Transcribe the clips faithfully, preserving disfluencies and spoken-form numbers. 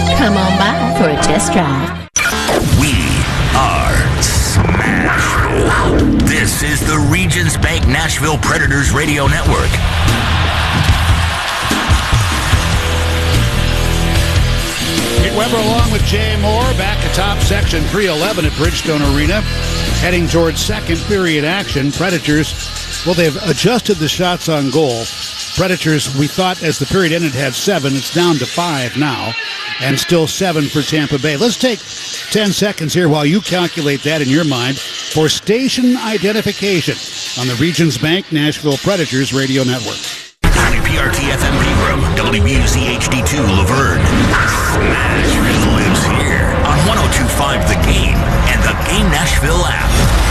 Come on by for a test drive. We are Smashville. This is the Regions Bank Nashville Predators Radio Network. Pete Weber along with Jay Moore back atop section three eleven at Bridgestone Arena, heading towards second period action. Predators, well, they've adjusted the shots on goal. Predators, we thought as the period ended, had seven. It's down to five now, and still seven for Tampa Bay. Let's take ten seconds here while you calculate that in your mind for station identification on the Regions Bank Nashville Predators Radio Network. W P R T F M Pegram, W B U C H D two Laverne. Smashville lives here on one oh two point five The Game and the Game Nashville app.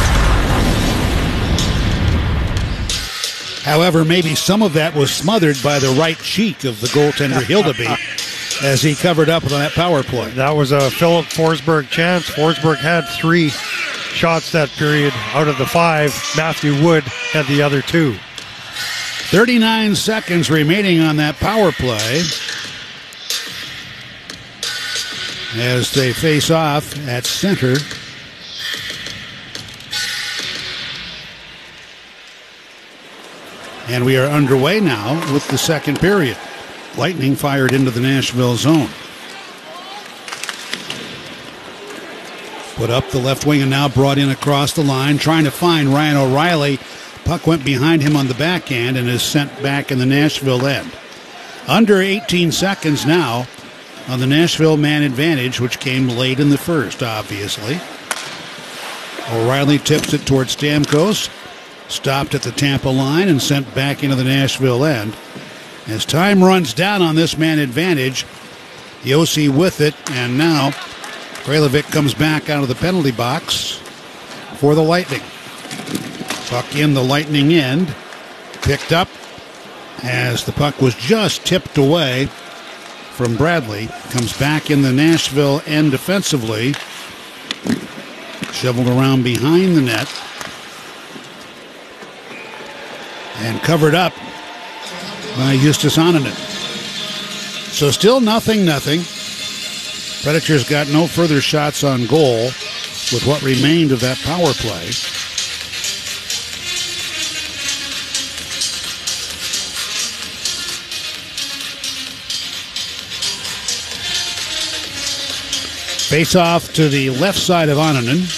However, maybe some of that was smothered by the right cheek of the goaltender Hildeby as he covered up on that power play. That was a Philip Forsberg chance. Forsberg had three shots that period out of the five. Matthew Wood had the other two. thirty-nine seconds remaining on that power play as they face off at center. And we are underway now with the second period. Lightning fired into the Nashville zone. Put up the left wing and now brought in across the line, trying to find Ryan O'Reilly. Puck went behind him on the backhand and is sent back in the Nashville end. Under eighteen seconds now on the Nashville man advantage, which came late in the first, obviously. O'Reilly tips it towards Stamkos. Stopped at the Tampa line and sent back into the Nashville end. As time runs down on this man advantage, the O C with it, and now Kralovic comes back out of the penalty box for the Lightning. Puck in the Lightning end, picked up as the puck was just tipped away from Bradley. Comes back in the Nashville end defensively, shoveled around behind the net, and covered up by Justus Annunen. So still nothing, nothing. Predators got no further shots on goal with what remained of that power play. Face off to the left side of Annunen.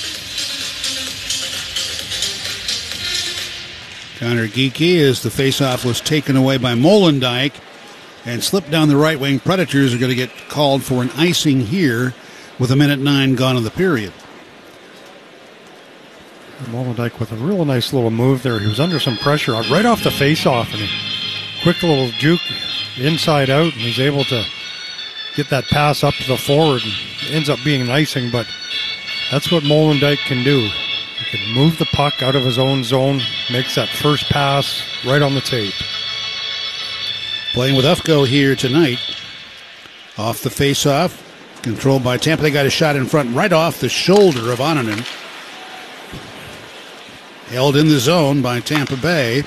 Connor Geekie, as the faceoff was taken away by Molendyk and slipped down the right wing. Predators are going to get called for an icing here with a minute nine gone in the period. Molendyk with a real nice little move there. He was under some pressure right off the faceoff, and a quick little juke inside out, and he's able to get that pass up to the forward, and ends up being an icing, but that's what Molendyk can do. He can move the puck out of his own zone, makes that first pass right on the tape. Playing with Ufko here tonight. Off the face-off, controlled by Tampa. They got a shot in front right off the shoulder of Annunen. Held in the zone by Tampa Bay.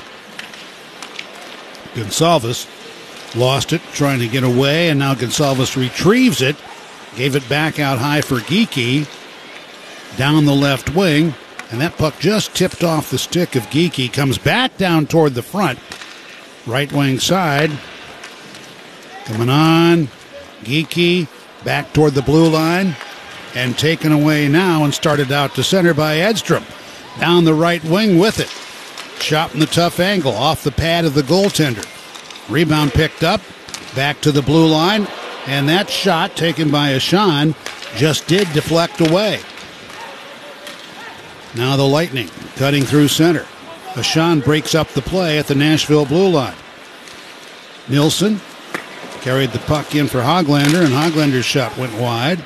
Gonçalves lost it, trying to get away, and now Gonçalves retrieves it. Gave it back out high for Geekie. Down the left wing. And that puck just tipped off the stick of Geekie. Comes back down toward the front. Right wing side. Coming on. Geekie back toward the blue line. And taken away now and started out to center by Edstrom. Down the right wing with it. Shot in the tough angle off the pad of the goaltender. Rebound picked up. Back to the blue line. And that shot taken by Ashan just did deflect away. Now the Lightning cutting through center. Ashan breaks up the play at the Nashville blue line. Nilsson carried the puck in for Hoglander, and Hoglander's shot went wide.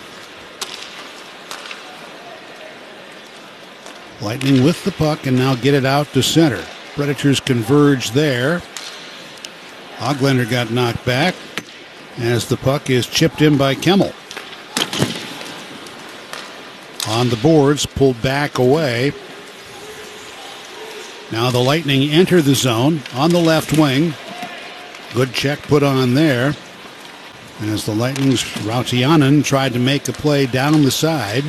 Lightning with the puck and now get it out to center. Predators converge there. Hoglander got knocked back as the puck is chipped in by Kemmel. On the boards, pulled back away. Now the Lightning enter the zone on the left wing. Good check put on there. As the Lightning's Rautiainen tried to make a play down the side.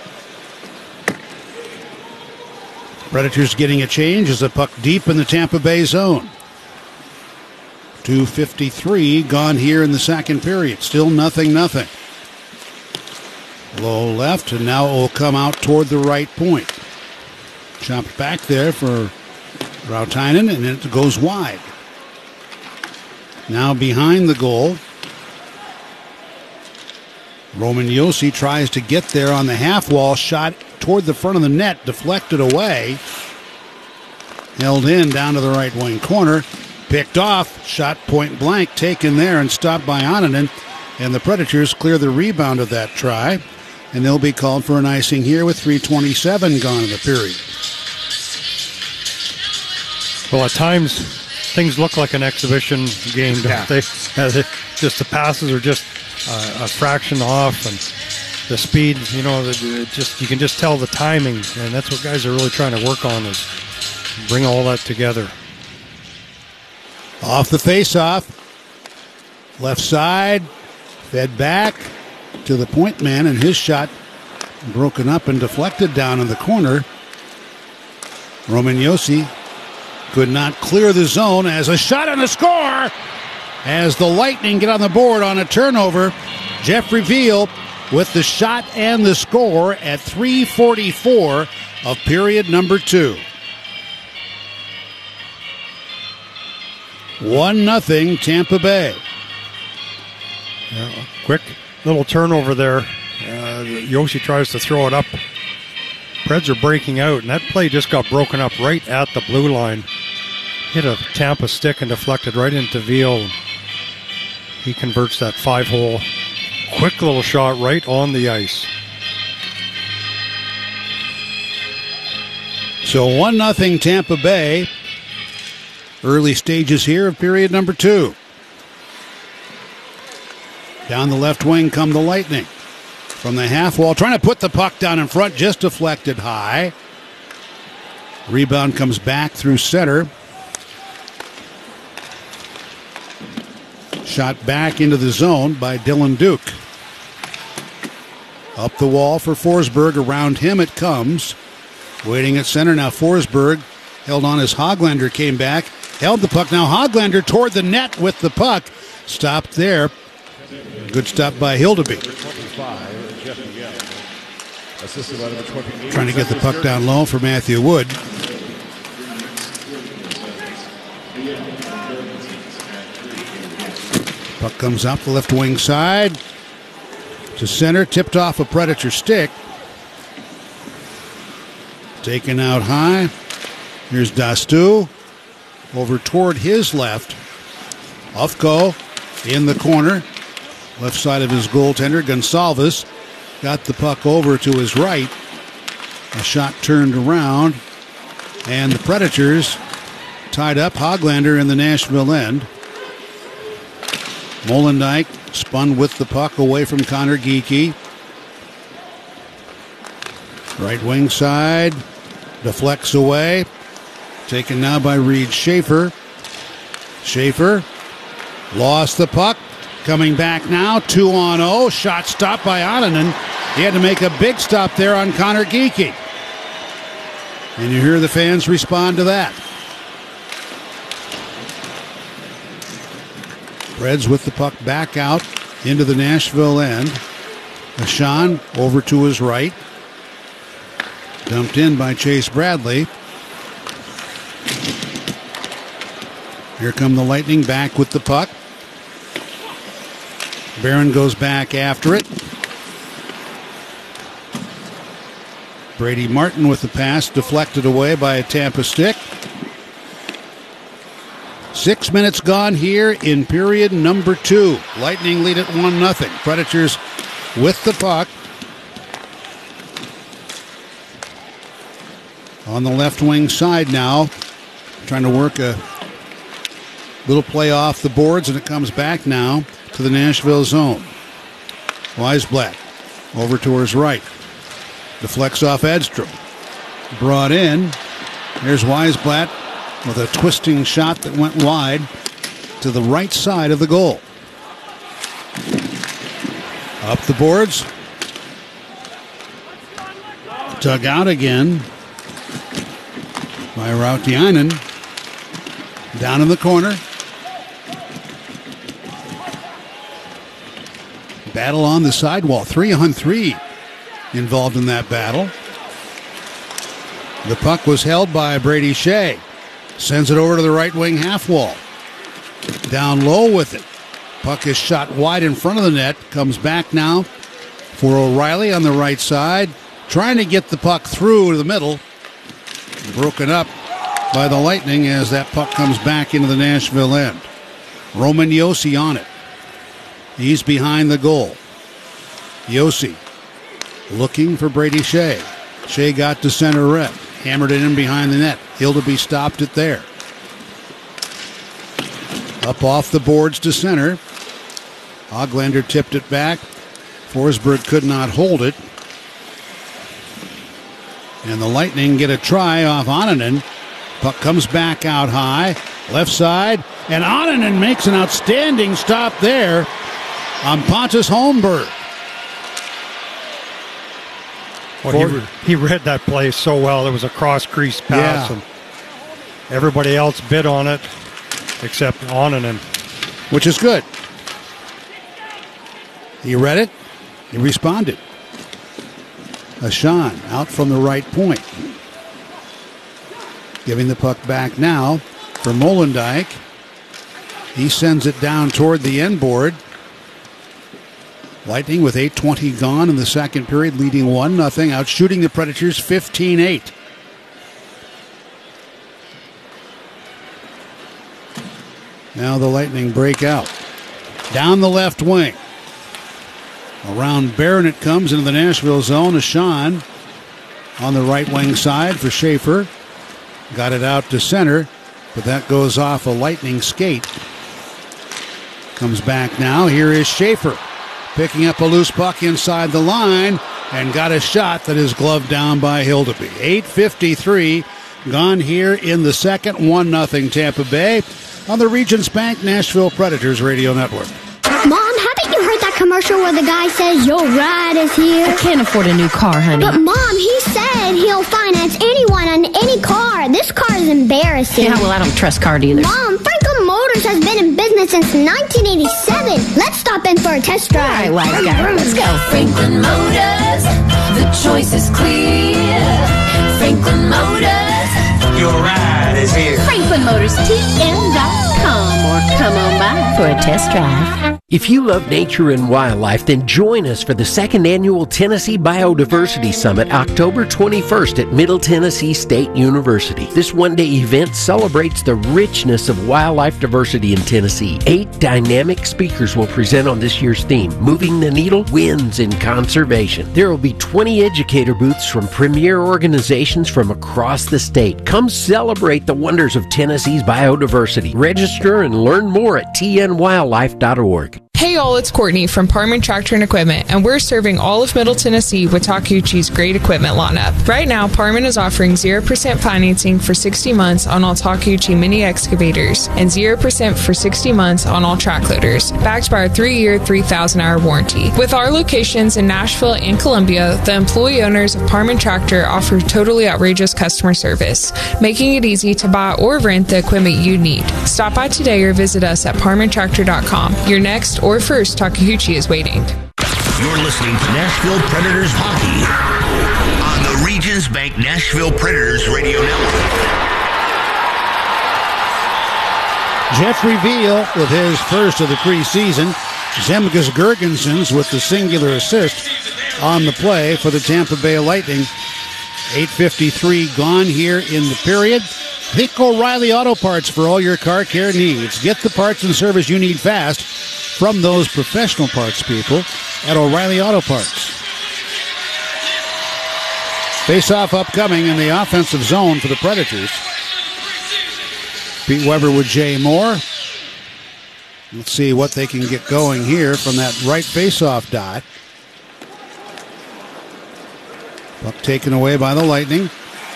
Predators getting a change as a puck deep in the Tampa Bay zone. two fifty-three gone here in the second period. Still nothing, nothing. Low left, and now it will come out toward the right point. Chopped back there for Rautiainen, and it goes wide. Now behind the goal. Roman Josi tries to get there on the half wall, shot toward the front of the net, deflected away. Held in down to the right wing corner. Picked off, shot point blank, taken there and stopped by Annunen. And the Predators clear the rebound of that try. And they'll be called for an icing here with three twenty-seven gone in the period. Well, at times, things look like an exhibition game, don't Yeah. they? As it, just the passes are just uh, a fraction off, and the speed, you know, the, it just you can just tell the timing, and that's what guys are really trying to work on, is bring all that together. Off the face-off. Left side. Fed back to the point man, and his shot broken up and deflected down in the corner. Roman Josi could not clear the zone as a shot and a score as the Lightning get on the board on a turnover. Jeffrey Viel with the shot and the score at three forty-four of period number two. one nothing Tampa Bay. Yeah, quick little turnover there. Uh, Josi tries to throw it up. Preds are breaking out, and that play just got broken up right at the blue line. Hit a Tampa stick and deflected right into Viel. He converts that five-hole. Quick little shot right on the ice. So one nothing Tampa Bay. Early stages here of period number two. Down the left wing come the Lightning. From the half wall, trying to put the puck down in front, just deflected high. Rebound comes back through center. Shot back into the zone by Dylan Duke. Up the wall for Forsberg. Around him it comes. Waiting at center now. Forsberg held on as Hoglander came back. Held the puck. Now Hoglander toward the net with the puck. Stopped there. Good stop by Hildeby. Trying to get the puck down low for Matthew Wood. Puck comes up the left wing side to center, tipped off a Predator stick. Taken out high. Here's Dastu over toward his left. Ufko in the corner, left side of his goaltender. Gonsalves got the puck over to his right. A shot turned around, and the Predators tied up Hoglander in the Nashville end. Molendyk spun with the puck away from Connor Geekie. Right wing side, deflects away. Taken now by Reed Schaefer. Schaefer lost the puck. Coming back now, two on oh. Shot stopped by Annunen. He had to make a big stop there on Connor Geekie. And you hear the fans respond to that. Preds with the puck back out into the Nashville end. Ashan over to his right. Dumped in by Chase Bradley. Here come the Lightning back with the puck. Barron goes back after it. Brady Martin with the pass, deflected away by a Tampa stick. Six minutes gone here in period number two. Lightning lead at one nothing. Predators with the puck. On the left wing side now. Trying to work a little play off the boards, and it comes back now to the Nashville zone. Weisblatt over to his right. Deflects off Edstrom. Brought in. Here's Weisblatt with a twisting shot that went wide to the right side of the goal. Up the boards. Dug out again by Rautiainen. Down in the corner. Battle on the sidewall. Three on three involved in that battle. The puck was held by Brady Shea. Sends it over to the right wing half wall. Down low with it. Puck is shot wide in front of the net. Comes back now for O'Reilly on the right side. Trying to get the puck through to the middle. Broken up by the Lightning as that puck comes back into the Nashville end. Roman Josi on it. He's behind the goal. Josi looking for Brady Shea. Shea got to center red. Hammered it in behind the net. Hildeby stopped it there. Up off the boards to center. Oglander tipped it back. Forsberg could not hold it. And the Lightning get a try off Onninen. Puck comes back out high. Left side. And Onninen makes an outstanding stop there on Pontus Holmberg. Well, he, re- he read that play so well. It was a cross-crease pass. Yeah. And everybody else bid on it except Onninen. Which is good. He read it. He responded. Ashan out from the right point. Giving the puck back now for Molendyk. He sends it down toward the end board. Lightning with eight twenty gone in the second period, leading one nothing, out shooting the Predators fifteen eight. Now the Lightning break out. Down the left wing. Around Barron it comes into the Nashville zone. Ashan on the right wing side for Schaefer. Got it out to center, but that goes off a Lightning skate. Comes back now. Here is Schaefer. Picking up a loose puck inside the line and got a shot that is gloved down by Hildeby. eight fifty-three gone here in the second. one nothing Tampa Bay on the Regions Bank Nashville Predators Radio Network. Mom, haven't you heard that commercial where the guy says your ride is here? I can't afford a new car, honey. But Mom, he said he'll finance anyone on any car. This car is embarrassing. Yeah, well, I don't trust car dealers. Mom, Franklin Motors has been in business since nineteen eighty-seven. Let's stop in for a test All drive. right, wise guy, let's go. Franklin Motors, the choice is clear. Franklin Motors, your ride is here. Franklin Motors T M dot com or come on by for a test drive. If you love nature and wildlife, then join us for the second annual Tennessee Biodiversity Summit, October twenty-first at Middle Tennessee State University. This one-day event celebrates the richness of wildlife diversity in Tennessee. Eight dynamic speakers will present on this year's theme, Moving the Needle, Wins in Conservation. There will be twenty educator booths from premier organizations from across the state. Come celebrate the wonders of Tennessee's biodiversity. Register and learn more at t n wildlife dot org. Hey all, it's Courtney from Parman Tractor and Equipment, and we're serving all of Middle Tennessee with Takeuchi's great equipment lineup. Right now, Parman is offering zero percent financing for sixty months on all Takeuchi mini excavators and zero percent for sixty months on all track loaders, backed by our three-year, three thousand hour warranty. With our locations in Nashville and Columbia, the employee owners of Parman Tractor offer totally outrageous customer service, making it easy to buy or rent the equipment you need. Stop by today or visit us at parman tractor dot com. Your next or first Takeuchi is waiting. You're listening to Nashville Predators Hockey on the Regions Bank Nashville Predators Radio Network. Jeffrey Veal with his first of the preseason. Zemgus Girgensons with the singular assist on the play for the Tampa Bay Lightning. eight fifty-three gone here in the period. Think O'Reilly Auto Parts for all your car care needs. Get the parts and service you need fast from those professional parts people at O'Reilly Auto Parts. Face-off upcoming in the offensive zone for the Predators. Pete Weber with Jay Moore. Let's see what they can get going here from that right face-off dot. Puck taken away by the Lightning.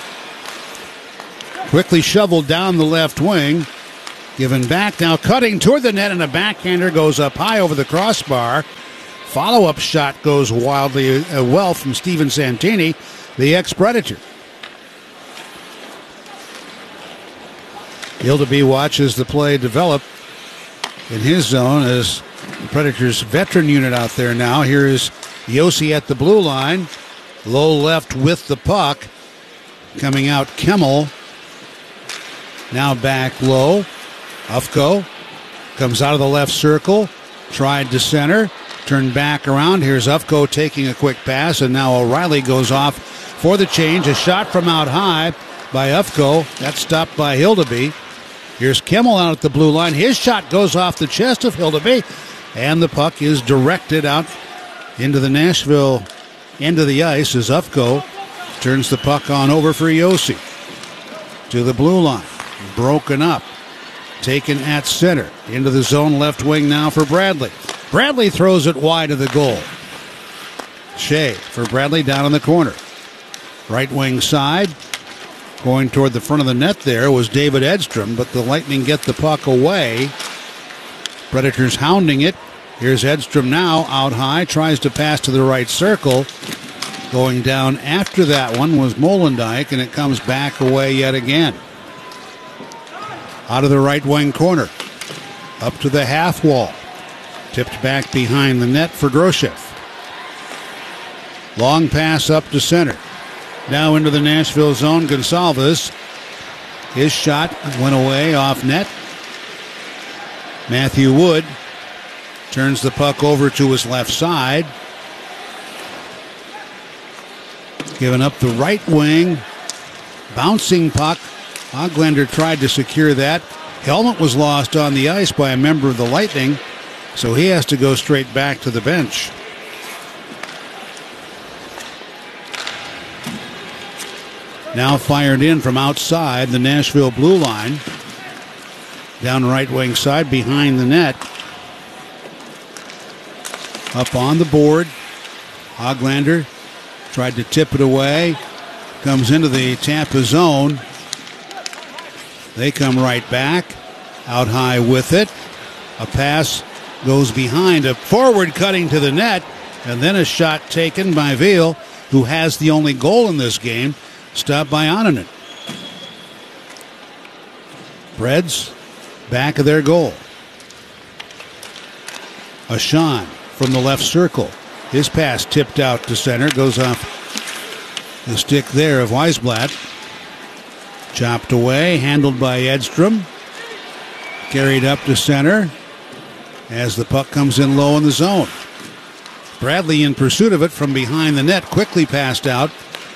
Quickly shoveled down the left wing. Given back now, cutting toward the net, and a backhander goes up high over the crossbar. Follow-up shot goes wildly uh, well from Steven Santini, the ex-Predator. Hildeby watches the play develop in his zone as the Predators' veteran unit out there now. Here is Josi at the blue line. Low left with the puck. Coming out, Kemmel. Now back low. Ufko comes out of the left circle. Tried to center. Turned back around. Here's Ufko taking a quick pass, and now O'Reilly goes off for the change. A shot from out high by Ufko. That's stopped by Hildeby. Here's Kemmel out at the blue line. His shot goes off the chest of Hildeby, and the puck is directed out into the Nashville end of the ice as Ufko turns the puck on over for Josi. To the blue line. Broken up. Taken at center. Into the zone left wing now for Bradley. Bradley throws it wide of the goal. Shea for Bradley down in the corner. Right wing side. Going toward the front of the net there was David Edstrom, but the Lightning get the puck away. Predators hounding it. Here's Edstrom now out high. Tries to pass to the right circle. Going down after that one was Molendyk, and it comes back away yet again. Out of the right wing corner. Up to the half wall. Tipped back behind the net for Groshev. Long pass up to center. Now into the Nashville zone, Gonsalves. His shot went away off net. Matthew Wood turns the puck over to his left side. Giving up the right wing. Bouncing puck. Hoglander tried to secure that. Helmet was lost on the ice by a member of the Lightning, so he has to go straight back to the bench. Now fired in from outside the Nashville blue line. Down right wing side behind the net. Up on the board. Hoglander tried to tip it away. Comes into the Tampa zone. They come right back. Out high with it. A pass goes behind. A forward cutting to the net. And then a shot taken by Veal, who has the only goal in this game. Stopped by Onanen. Preds back of their goal. Ashan from the left circle. His pass tipped out to center. Goes off the stick there of Weisblatt. Chopped away. Handled by Edstrom. Carried up to center as the puck comes in low in the zone. Bradley in pursuit of it from behind the net. Quickly passed out.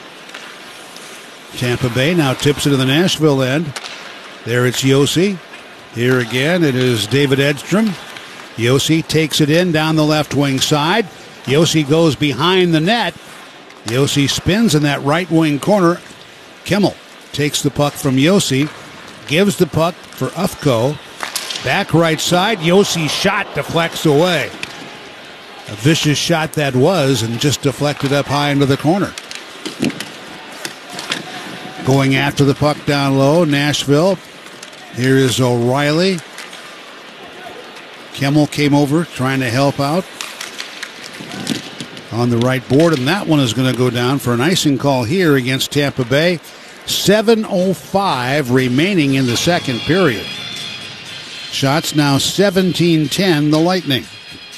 Tampa Bay now tips it to the Nashville end. There it's Josi. Here again it is David Edstrom. Josi takes it in down the left wing side. Josi goes behind the net. Josi spins in that right wing corner. Kemmel takes the puck from Josi. Gives the puck for Ufko. Back right side. Josi's shot deflects away. A vicious shot that was, and just deflected up high into the corner. Going after the puck down low, Nashville. Here is O'Reilly. Kemmel came over trying to help out on the right board, and that one is going to go down for an icing call here against Tampa Bay. seven oh five remaining in the second period. Shots now seventeen ten, the Lightning.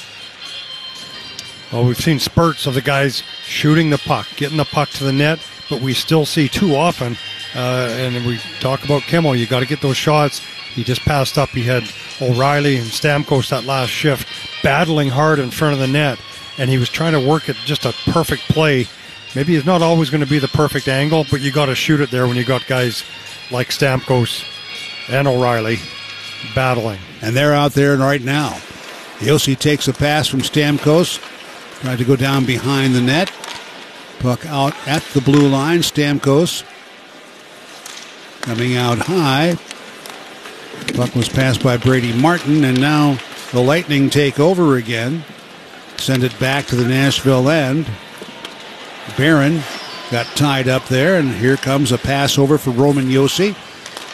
Well, we've seen spurts of the guys shooting the puck, getting the puck to the net, but we still see too often, uh, and we talk about Kemmel, you got to get those shots. He just passed up. He had O'Reilly and Stamkos that last shift battling hard in front of the net, and he was trying to work at just a perfect play. Maybe it's not always going to be the perfect angle, but you got to shoot it there when you got guys like Stamkos and O'Reilly battling. And they're out there right now. Josi takes a pass from Stamkos. Tried to go down behind the net. Puck out at the blue line. Stamkos coming out high. Puck was passed by Brady Martin, and now the Lightning take over again. Send it back to the Nashville end. Barron got tied up there, and here comes a pass over for Roman Josi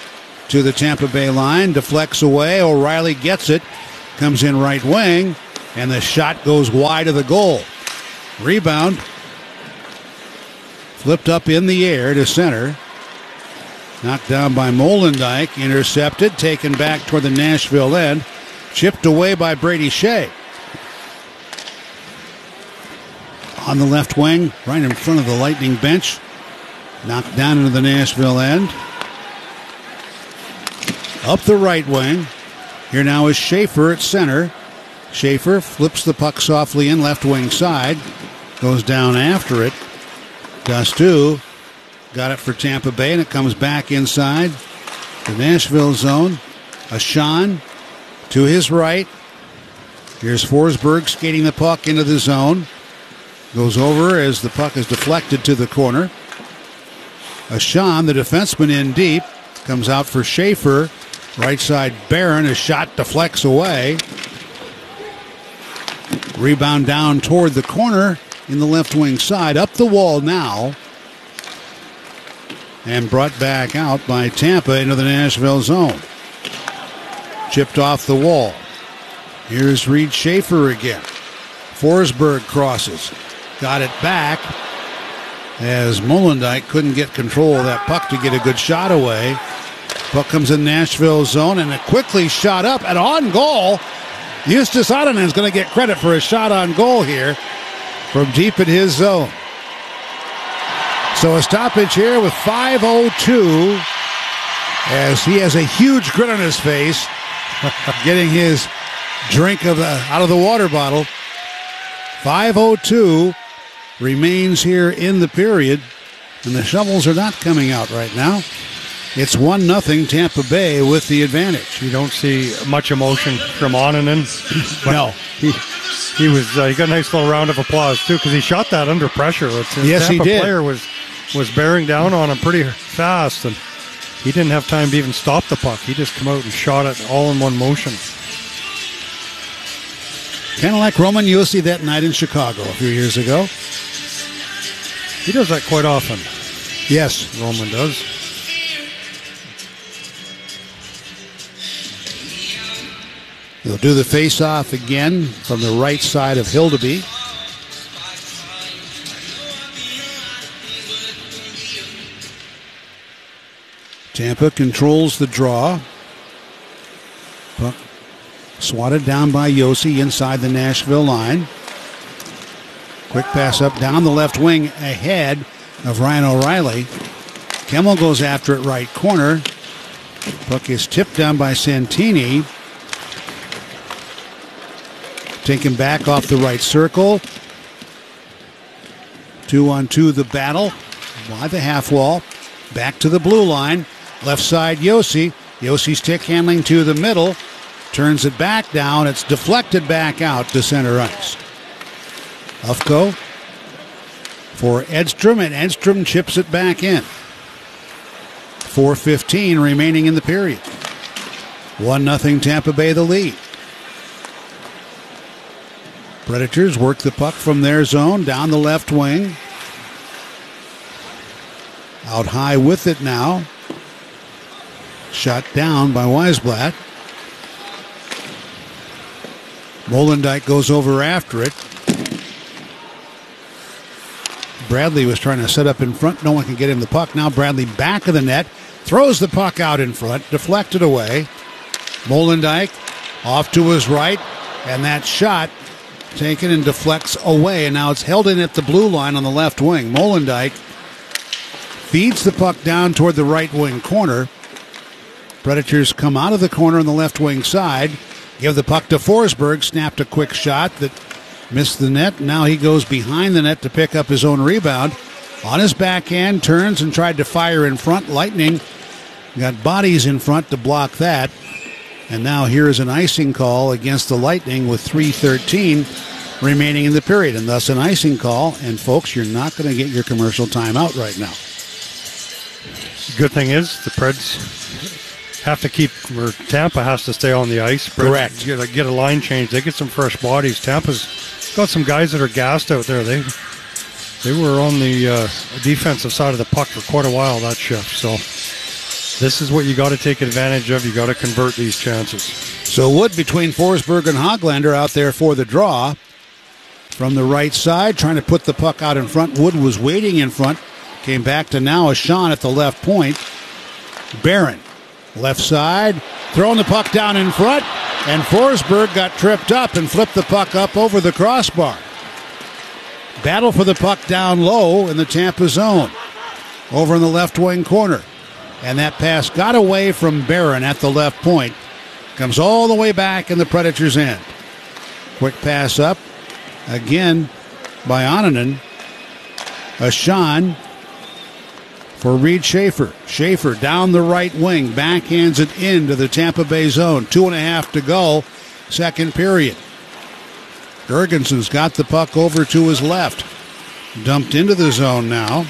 to the Tampa Bay line. Deflects away. O'Reilly gets it. Comes in right wing. and the shot goes wide of the goal. Rebound flipped up in the air to center. Knocked down by Molendijk, intercepted, taken back toward the Nashville end, chipped away by Brady Shea. On the left wing, right in front of the Lightning bench, knocked down into the Nashville end. Up the right wing, here now is Schaefer at center. Schaefer flips the puck softly in left wing side, goes down after it. Dastu got it for Tampa Bay, and it comes back inside the Nashville zone. Ashan to his right. Here's Forsberg skating the puck into the zone. Goes over as the puck is deflected to the corner. Ashan, the defenseman, in deep. Comes out for Schaefer. Right side Barron. A shot deflects away. Rebound down toward the corner in the left wing side. Up the wall now. And brought back out by Tampa into the Nashville zone. Chipped off the wall. Here's Reed Schaefer again. Forsberg crosses. Got it back as Molendijk couldn't get control of that puck to get a good shot away. Puck comes in Nashville zone, and it quickly shot up and on goal. Justus Odonen is going to get credit for a shot on goal here from deep in his zone. So a stoppage here with five oh two as he has a huge grin on his face, getting his drink of the, out of the water bottle. five oh two remains here in the period, and the shovels are not coming out right now. It's one nothing Tampa Bay with the advantage. You don't see much emotion from Ononen. No. He, he was uh, he got a nice little round of applause, too, because he shot that under pressure. It's, his yes, Tampa he did. player was, was bearing down on him pretty fast, and he didn't have time to even stop the puck. He just come out and shot it all in one motion. Kind of like Roman Josi that night in Chicago a few years ago. He does that quite often. Yes. Roman does. He'll do the face-off again from the right side of Hildeby. Tampa controls the draw. Puck swatted down by Josi inside the Nashville line. Quick pass up down the left wing ahead of Ryan O'Reilly. Kemmel goes after it right corner. Puck is tipped down by Santini. Taken back off the right circle. Two on two the battle. By the half wall. Back to the blue line. Left side Josi. Josi stick handling to the middle. Turns it back down. It's deflected back out to center ice. Ufko for Edstrom, and Edstrom chips it back in. four fifteen remaining in the period. one nothing Tampa Bay the lead. Predators work the puck from their zone down the left wing. Out high with it now. Shot down by Weisblatt. Molendijk goes over after it. Bradley was trying to set up in front. No one can get him the puck. Now Bradley back of the net. Throws the puck out in front. Deflected away. Molendijk off to his right. And that shot taken and deflects away. And now it's held in at the blue line on the left wing. Molendijk feeds the puck down toward the right wing corner. Predators come out of the corner on the left wing side. Give the puck to Forsberg. Snapped a quick shot that missed the net. Now he goes behind the net to pick up his own rebound. On his backhand, turns and tried to fire in front. Lightning got bodies in front to block that. And now here is an icing call against the Lightning with three thirteen remaining in the period. And thus an icing call. And folks, you're not going to get your commercial timeout right now. Good thing is the Preds have to keep, or Tampa has to stay on the ice. Preds Correct. Get a, get a line change. They get some fresh bodies. Tampa's got some guys that are gassed out there. They they were on the uh, defensive side of the puck for quite a while, that shift. So this is what you got to take advantage of. You got to convert these chances. So Wood between Forsberg and Hoglander out there for the draw. From the right side, trying to put the puck out in front. Wood was waiting in front. Came back to now a Sean at the left point. Barron, left side, throwing the puck down in front. And Forsberg got tripped up and flipped the puck up over the crossbar. Battle for the puck down low in the Tampa zone. Over in the left wing corner. And that pass got away from Barron at the left point. Comes all the way back in the Predators' end. Quick pass up. Again by Onanen. A Sean for Reed Schaefer. Schaefer down the right wing. Backhands it into the Tampa Bay zone. Two and a half to go. Second period. Gergensen's got the puck over to his left. Dumped into the zone now.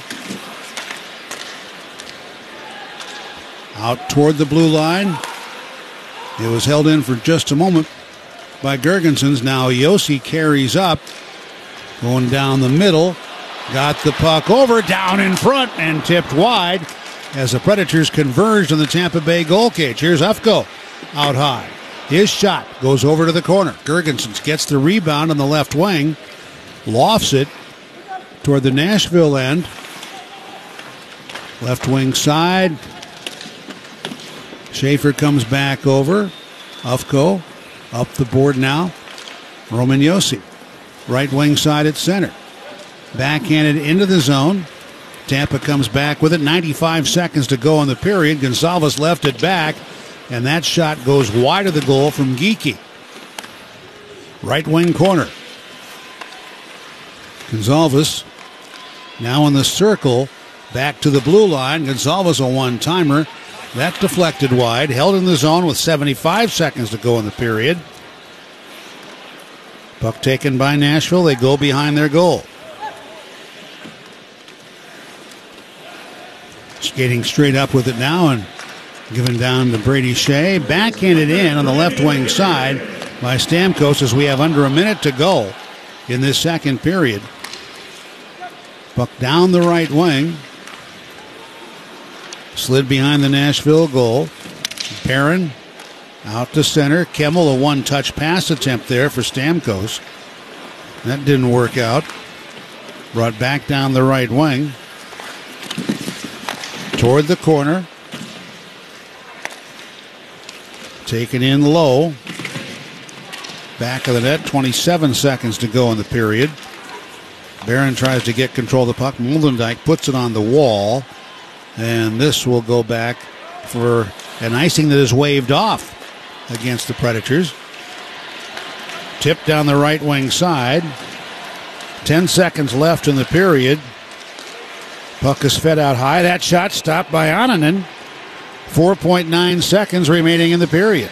Out toward the blue line. It was held in for just a moment by Gergensen's. Now Yossi carries up. Going down the middle. Got the puck over, down in front, and tipped wide as the Predators converged on the Tampa Bay goal cage. Here's Ufko out high. His shot goes over to the corner. Gergensen gets the rebound on the left wing. Lofts it toward the Nashville end. Left wing side. Schaefer comes back over. Ufko up the board now. Roman Yossi. Right wing side at center. Backhanded into the zone. Tampa comes back with it. ninety-five seconds to go in the period. Gonzalez left it back. And that shot goes wide of the goal from Geekie. Right wing corner. Gonzalez now in the circle. Back to the blue line. Gonzalez a one-timer. That deflected wide. Held in the zone with seventy-five seconds to go in the period. Puck taken by Nashville. They go behind their goal. Skating straight up with it now and given down to Brady Shea. Backhanded in on the left wing side by Stamkos as we have under a minute to go in this second period. Puck down the right wing. Slid behind the Nashville goal. Barron out to center. Kemmel, a one-touch pass attempt there for Stamkos. That didn't work out. Brought back down the right wing. Toward the corner. Taken in low. Back of the net. twenty-seven seconds to go in the period. Barron tries to get control of the puck. Moldendijk puts it on the wall. And this will go back for an icing that is waved off against the Predators. Tipped down the right wing side. Ten seconds left in the period. Puck is fed out high. That shot stopped by Onanen. four point nine seconds remaining in the period.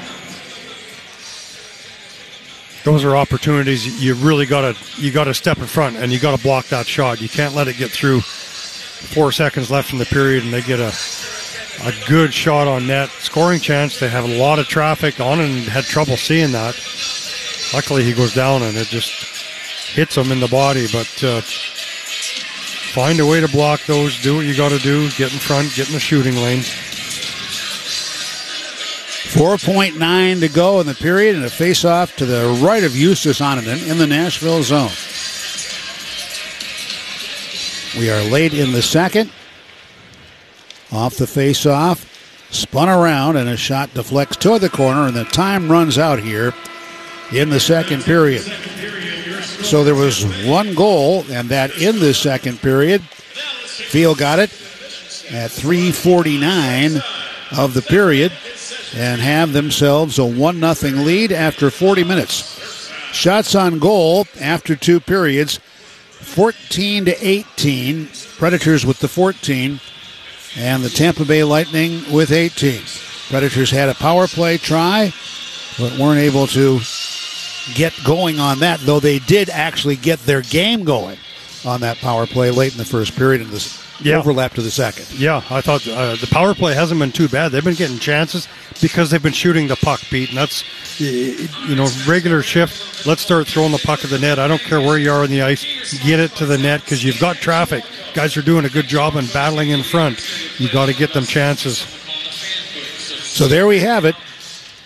Those are opportunities you really got to you got to step in front and you got to block that shot. You can't let it get through. Four seconds left in the period, and they get a a good shot on net. Scoring chance. They have a lot of traffic on and had trouble seeing that. Luckily, he goes down, and it just hits him in the body. But uh, find a way to block those. Do what you got to do. Get in front. Get in the shooting lane. four point nine to go in the period, and a face-off to the right of Justus Onanen in the Nashville zone. We are late in the second. Off the face-off. Spun around, and a shot deflects toward the corner, and the time runs out here in the second period. So there was one goal, and that in the second period. Field got it at three forty-nine of the period and have themselves a one nothing lead after forty minutes. Shots on goal after two periods. fourteen to eighteen. Predators with the fourteen. And the Tampa Bay Lightning with eighteen. Predators had a power play try, but weren't able to get going on that, though they did actually get their game going on that power play late in the first period and this yeah. overlap to the second. Yeah, I thought uh, the power play hasn't been too bad. They've been getting chances because they've been shooting the puck, Pete, and that's, you know, regular shift. Let's start throwing the puck at the net. I don't care where you are on the ice. Get it to the net because you've got traffic. Guys are doing a good job in battling in front. You got to get them chances. So there we have it.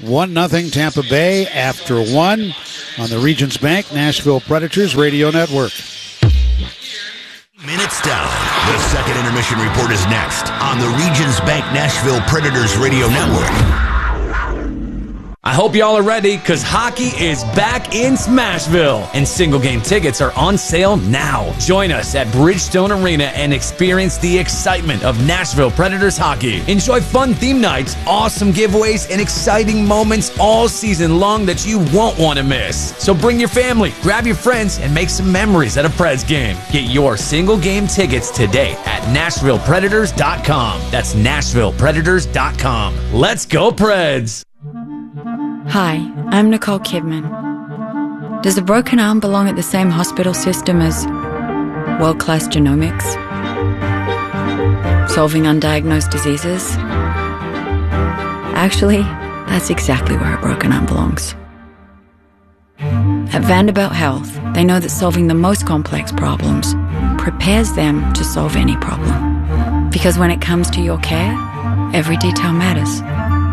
one nothing Tampa Bay after one on the Regions Bank Nashville Predators Radio Network. Minutes down. The second intermission report is next on the Regions Bank Nashville Predators Radio Network. I hope y'all are ready, because hockey is back in Smashville, and single-game tickets are on sale now. Join us at Bridgestone Arena and experience the excitement of Nashville Predators hockey. Enjoy fun theme nights, awesome giveaways, and exciting moments all season long that you won't want to miss. So bring your family, grab your friends, and make some memories at a Preds game. Get your single-game tickets today at Nashville Predators dot com. That's Nashville Predators dot com. Let's go, Preds! Hi, I'm Nicole Kidman. Does a broken arm belong at the same hospital system as world-class genomics? Solving undiagnosed diseases? Actually, that's exactly where a broken arm belongs. At Vanderbilt Health, they know that solving the most complex problems prepares them to solve any problem. Because when it comes to your care, every detail matters.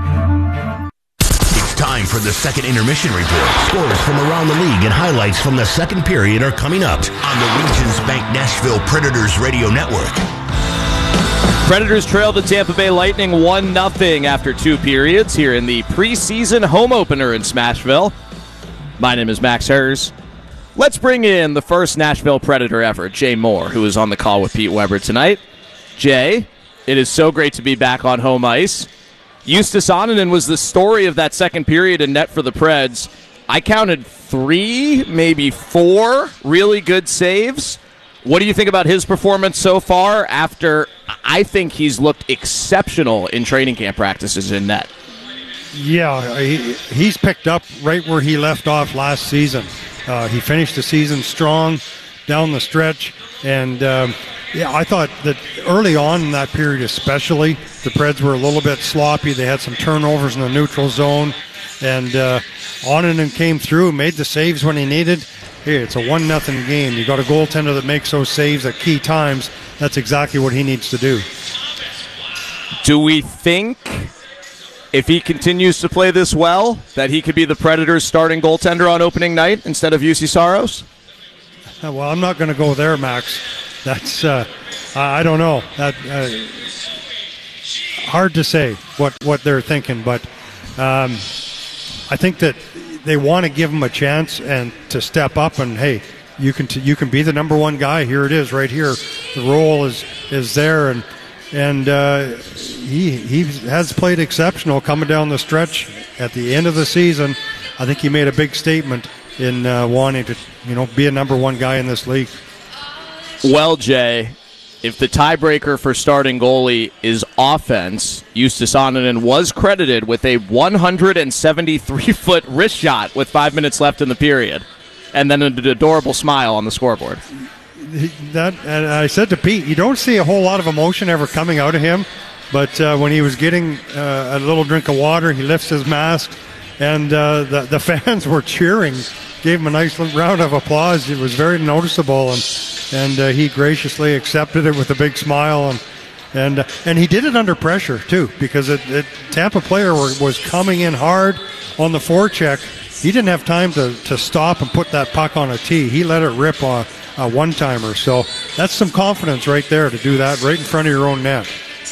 Time for the second intermission report. Scores from around the league and highlights from the second period are coming up on the Regions Bank Nashville Predators Radio Network. Predators trailed the Tampa Bay Lightning one nothing after two periods here in the preseason home opener in Smashville. My name is Max Hers. Let's bring in the first Nashville Predator ever, Jay Moore, who is on the call with Pete Weber tonight. Jay, it is so great to be back on home ice. Justus Annunen was the story of that second period in net for the Preds. I counted three, maybe four really good saves. What do you think about his performance so far after I think he's looked exceptional in training camp practices in net? Yeah, he, he's picked up right where he left off last season. Uh, he finished the season strong down the stretch, and um, yeah, I thought that early on in that period especially, the Preds were a little bit sloppy. They had some turnovers in the neutral zone, and uh, Annunen came through, made the saves when he needed. Hey, it's a one nothing game. You got a goaltender that makes those saves at key times. That's exactly what he needs to do. Do we think, if he continues to play this well, that he could be the Predators' starting goaltender on opening night instead of U C Saros? Uh, well, I'm not going to go there, Max. That's, uh, I don't know. That uh, hard to say what, what they're thinking, but um, I think that they want to give him a chance and to step up and, hey, you can t- you can be the number one guy. Here it is right here. The role is is there, and and uh, he he has played exceptional coming down the stretch at the end of the season. I think he made a big statement in uh, wanting to, you know, be a number one guy in this league. Well, Jay, if the tiebreaker for starting goalie is offense, Justus Annunen was credited with a one hundred seventy-three foot wrist shot with five minutes left in the period, and then an adorable smile on the scoreboard. That, and I said to Pete, you don't see a whole lot of emotion ever coming out of him, but uh, when he was getting uh, a little drink of water, he lifts his mask, and uh, the, the fans were cheering, gave him a nice round of applause. It was very noticeable, and and uh, he graciously accepted it with a big smile, and and uh, and he did it under pressure too, because it, it Tampa player were, was coming in hard on the forecheck. He didn't have time to, to stop and put that puck on a tee. He let it rip on a one-timer. So that's some confidence right there to do that right in front of your own net.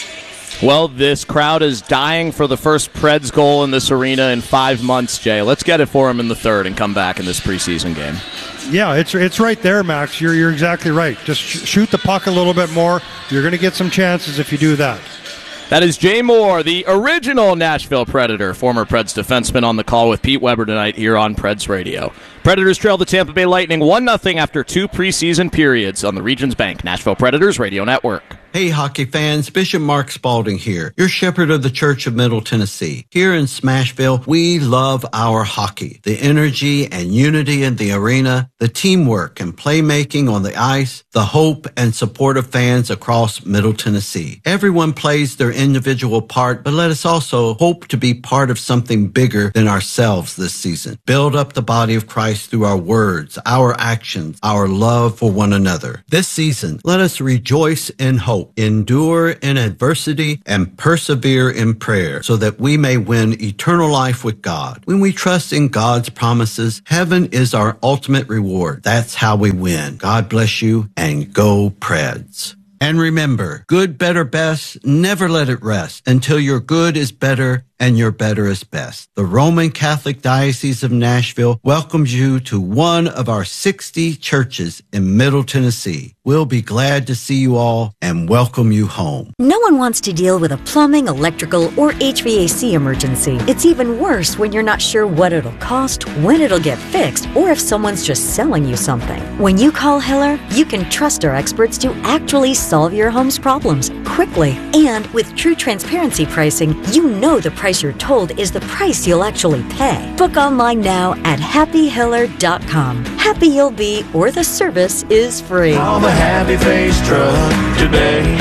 Well, this crowd is dying for the first Preds goal in this arena in five months, Jay. Let's get it for him in the third and come back in this preseason game. Yeah, it's it's right there, Max. You're you're exactly right. Just sh- shoot the puck a little bit more. You're going to get some chances if you do that. That is Jay Moore, the original Nashville Predator, former Preds defenseman, on the call with Pete Weber tonight here on Preds Radio. Predators trail the Tampa Bay Lightning one nothing after two preseason periods on the Regions Bank Nashville Predators Radio Network. Hey, hockey fans, Bishop Mark Spalding here, your shepherd of the Church of Middle Tennessee. Here in Smashville, we love our hockey, the energy and unity in the arena, the teamwork and playmaking on the ice, the hope and support of fans across Middle Tennessee. Everyone plays their individual part, but let us also hope to be part of something bigger than ourselves this season. Build up the body of Christ Christ through our words, our actions, our love for one another. This season, let us rejoice in hope, endure in adversity, and persevere in prayer so that we may win eternal life with God. When we trust in God's promises, heaven is our ultimate reward. That's how we win. God bless you, and go Preds. And remember, good, better, best, never let it rest until your good is better and your better is best. The Roman Catholic Diocese of Nashville welcomes you to one of our sixty churches in Middle Tennessee. We'll be glad to see you all and welcome you home. No one wants to deal with a plumbing, electrical, or H V A C emergency. It's even worse when you're not sure what it'll cost, when it'll get fixed, or if someone's just selling you something. When you call Hiller, you can trust our experts to actually solve your home's problems quickly. And with true transparency pricing, you know the price you're told is the price you'll actually pay. Book online now at happy hiller dot com. Happy you'll be, or the service is free. Call the Happy Face Truck today.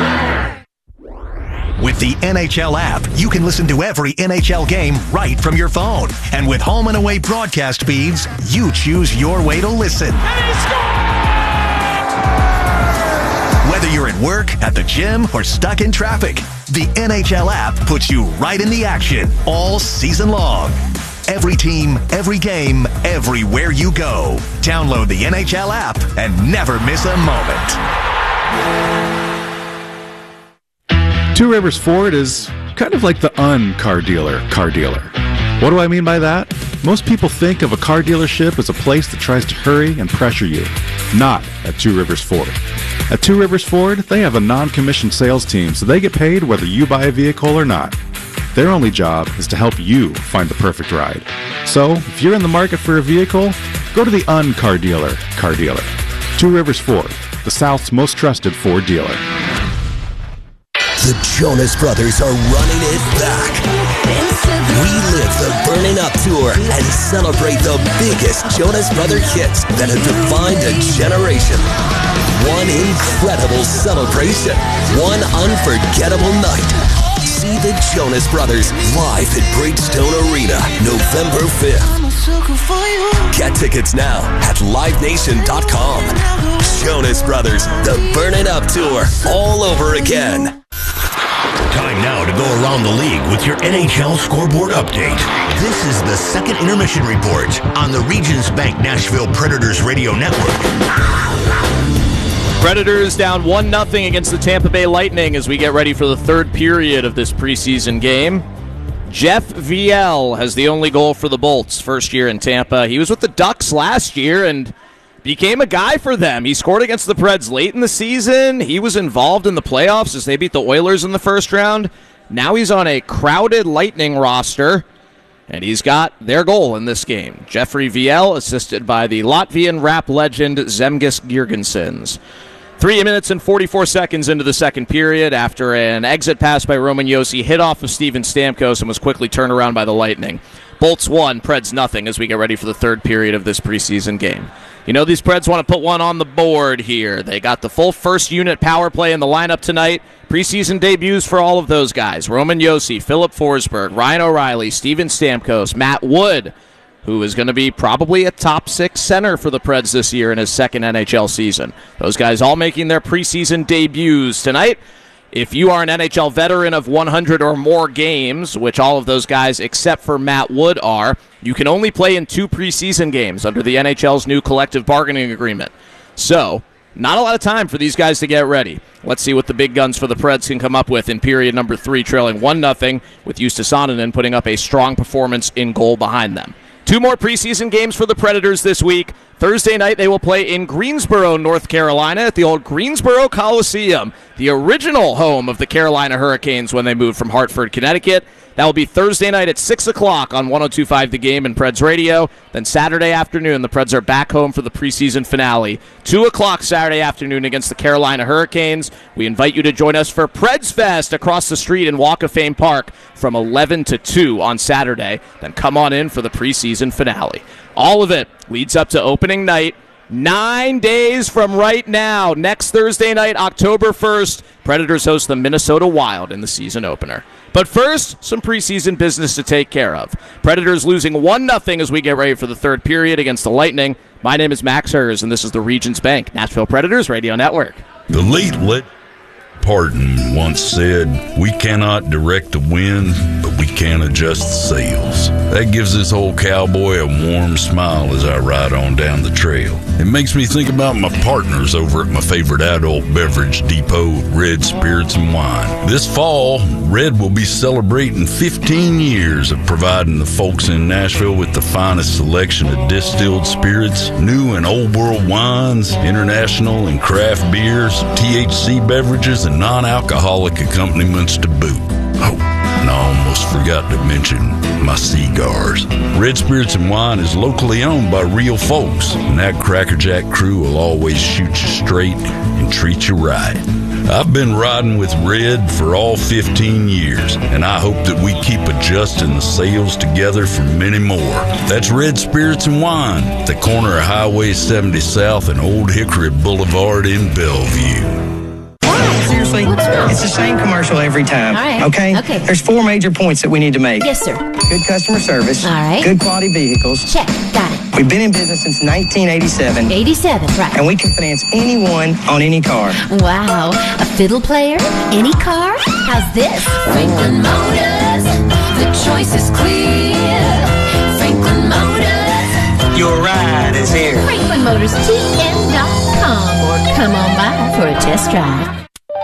With the N H L app, you can listen to every N H L game right from your phone. And with home and away broadcast feeds, you choose your way to listen. Whether you're at work, at the gym, or stuck in traffic, the N H L app puts you right in the action all season long. Every team, every game, everywhere you go. Download the N H L app and never miss a moment. Two Rivers Ford is kind of like the un-car dealer car dealer. What do I mean by that? Most people think of a car dealership as a place that tries to hurry and pressure you. Not at Two Rivers Ford. At Two Rivers Ford, they have a non-commissioned sales team, so they get paid whether you buy a vehicle or not. Their only job is to help you find the perfect ride. So, if you're in the market for a vehicle, go to the un-car dealer car dealer. Two Rivers Ford, the South's most trusted Ford dealer. The Jonas Brothers are running it back. Relive the Burning Up Tour and celebrate the biggest Jonas Brother hits that have defined a generation. One incredible celebration. One unforgettable night. See the Jonas Brothers live at Bridgestone Arena, November fifth. Get tickets now at live nation dot com. Jonas Brothers, the Burning Up Tour, all over again. Time now to go around the league with your N H L scoreboard update. This is the second intermission report on the Regions Bank Nashville Predators Radio Network. Predators down one nothing against the Tampa Bay Lightning as we get ready for the third period of this preseason game. Jeff Viel has the only goal for the Bolts, first year in Tampa. He was with the Ducks last year and became a guy for them. He scored against the Preds late in the season. He was involved in the playoffs as they beat the Oilers in the first round. Now he's on a crowded Lightning roster, and he's got their goal in this game. Jeffrey Viel, assisted by the Latvian rap legend Zemgus Girgensons. Three minutes and forty-four seconds into the second period after an exit pass by Roman Josi hit off of Steven Stamkos and was quickly turned around by the Lightning. Bolts one, Preds nothing as we get ready for the third period of this preseason game. You know these Preds want to put one on the board here. They got the full first unit power play in the lineup tonight. Preseason debuts for all of those guys. Roman Josi, Philip Forsberg, Ryan O'Reilly, Steven Stamkos, Matt Wood, who is going to be probably a top six center for the Preds this year in his second N H L season. Those guys all making their preseason debuts tonight. If you are an N H L veteran of one hundred or more games, which all of those guys except for Matt Wood are, you can only play in two preseason games under the N H L's new collective bargaining agreement. So, not a lot of time for these guys to get ready. Let's see what the big guns for the Preds can come up with in period number three, trailing one nothing, with Justus Annunen putting up a strong performance in goal behind them. Two more preseason games for the Predators this week. Thursday night, they will play in Greensboro, North Carolina, at the old Greensboro Coliseum, the original home of the Carolina Hurricanes when they moved from Hartford, Connecticut. That will be Thursday night at six o'clock on one oh two point five The Game and Preds Radio. Then Saturday afternoon, the Preds are back home for the preseason finale. two o'clock Saturday afternoon against the Carolina Hurricanes. We invite you to join us for Preds Fest across the street in Walk of Fame Park from eleven to two on Saturday. Then come on in for the preseason finale. All of it leads up to opening night, Nine days from right now, next Thursday night, October first, Predators host the Minnesota Wild in the season opener. But first, some preseason business to take care of. Predators losing one nothing as we get ready for the third period against the Lightning. My name is Max Hers, and this is the Regions Bank Nashville Predators Radio Network. The late lit Parton once said, "We cannot direct the wind, but we can adjust the sails." That gives this old cowboy a warm smile as I ride on down the trail. It makes me think about my partners over at my favorite adult beverage depot, Red Spirits and Wine. This fall, Red will be celebrating fifteen years of providing the folks in Nashville with the finest selection of distilled spirits, new and old world wines, international and craft beers, T H C beverages, and non-alcoholic accompaniments to boot. Oh, and I almost forgot to mention my cigars. Red Spirits and Wine is locally owned by real folks, and that Crackerjack crew will always shoot you straight and treat you right. I've been riding with Red for all fifteen years, and I hope that we keep adjusting the sails together for many more. That's Red Spirits and Wine, at the corner of Highway seventy South and Old Hickory Boulevard in Bellevue. Seriously, it's the same commercial every time. All right. Okay? Okay. There's four major points that we need to make. Yes, sir. Good customer service. All right. Good quality vehicles. Check. Got it. We've been in business since nineteen eighty-seven. eighty-seven, right. And we can finance anyone on any car. Wow. A fiddle player? Any car? How's this? Franklin Motors, the choice is clear. Franklin Motors, your ride is here. Franklin Motors T N dot com or come on by for a test drive.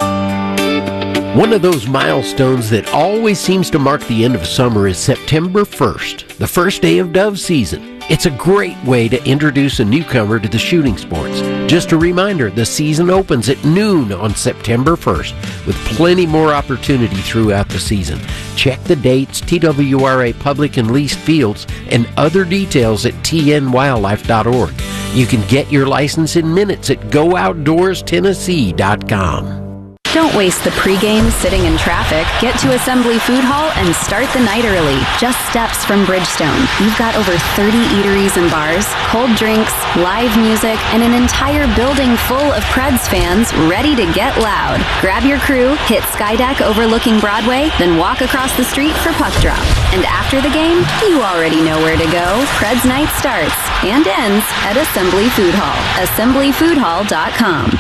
One of those milestones that always seems to mark the end of summer is September first, the first day of dove season. It's a great way to introduce a newcomer to the shooting sports. Just a reminder, the season opens at noon on September first, with plenty more opportunity throughout the season. Check the dates, T W R A public and leased fields, and other details at T N wildlife dot org. You can get your license in minutes at go outdoors tennessee dot com. Don't waste the pregame sitting in traffic. Get to Assembly Food Hall and start the night early. Just steps from Bridgestone. You've got over thirty eateries and bars, cold drinks, live music, and an entire building full of Preds fans ready to get loud. Grab your crew, hit Skydeck overlooking Broadway, then walk across the street for puck drop. And after the game, you already know where to go. Preds night starts and ends at Assembly Food Hall. assembly food hall dot com.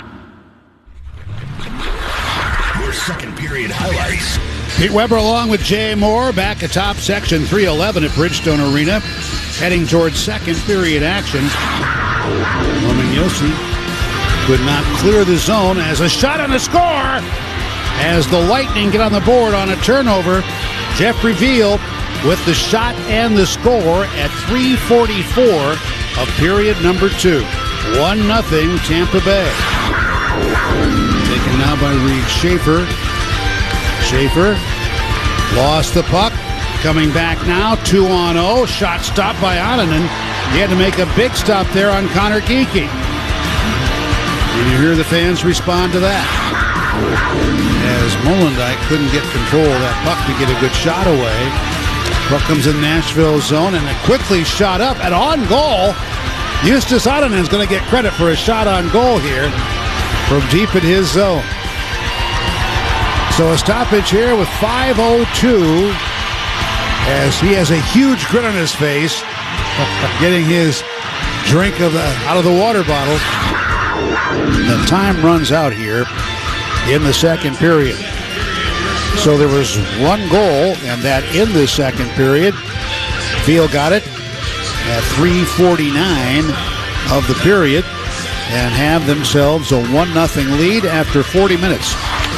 Second period highlights. Pete Weber along with Jay Moore back atop section three eleven at Bridgestone Arena, heading towards second period action. Norman Yossi could not clear the zone as a shot and a score as the Lightning get on the board on a turnover. Jeffrey Veal with the shot and the score at three forty-four of period number two. one nothing Tampa Bay. Taken now by Reed Schaefer. Schaefer lost the puck. Coming back now, two on oh. Shot stopped by Onanen. He had to make a big stop there on Connor Geekie. And you hear the fans respond to that. As Molendijk couldn't get control of that puck to get a good shot away. Puck comes in Nashville zone and it quickly shot up and on goal. Justus Onanen is going to get credit for a shot on goal here from deep in his zone. So a stoppage here with five oh two as he has a huge grin on his face, getting his drink of the out of the water bottle. The time runs out here in the second period. So there was one goal, and that in the second period. Veal got it at three forty-nine of the period and have themselves a one nothing lead after forty minutes.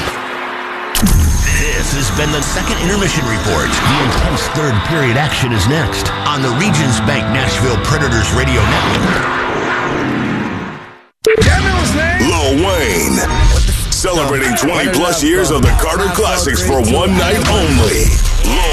This has been the second intermission report. The intense third period action is next on the Regions Bank Nashville Predators Radio Network. Lil Wayne, celebrating twenty plus years of the Carter Classics for one night only.